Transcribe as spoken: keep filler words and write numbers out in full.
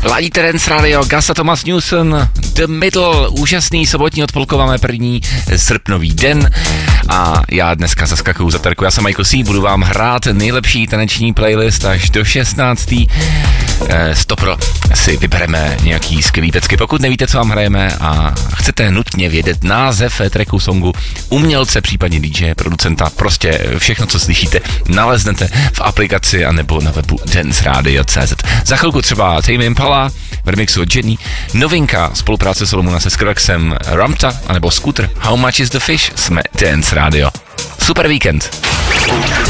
Ladíte Dance Radio, Gasa Thomas Newson, The Middle, úžasný sobotní odpolko, máme první srpnový den a já dneska zaskakuju za terku. Já jsem Michael C, budu vám hrát nejlepší taneční playlist až do šestnáctý Stopro si vybereme nějaký skvělý pecky. Pokud nevíte, co vám hrajeme a chcete nutně vědět název tracku, songu, umělce, případně D J, producenta, prostě všechno, co slyšíte, naleznete v aplikaci anebo na webu dance radio tečka cé zet. Za chvilku třeba Tame Impala v remixu od Jenny, novinka spolupráce Solomona se Skrillexem, Ramta anebo Scooter, How Much Is The Fish, jsme Dance Radio. Super víkend.